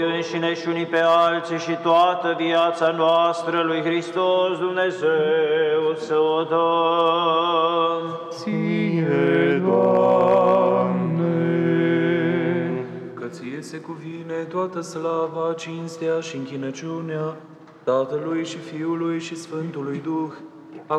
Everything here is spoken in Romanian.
înșine și unii pe alții și toată viața noastră lui Hristos Dumnezeu să o dăm. Ție, Doamne, Că ție se cuvine toată slava, cinstea și închinăciunea Tatălui și Fiului și Sfântului Duh,